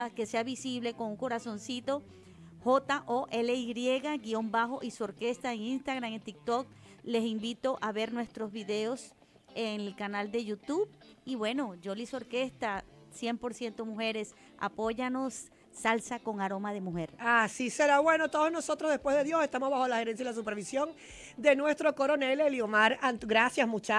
que sea visible con un corazoncito, JOLY y su orquesta en Instagram, en TikTok. Les invito a ver nuestros videos en el canal de YouTube. Y bueno, Yolis Orquesta, 100% mujeres, apóyanos, salsa con aroma de mujer. Así será. Bueno, todos nosotros después de Dios estamos bajo la gerencia y la supervisión de nuestro coronel Eliomar. Gracias, muchachos.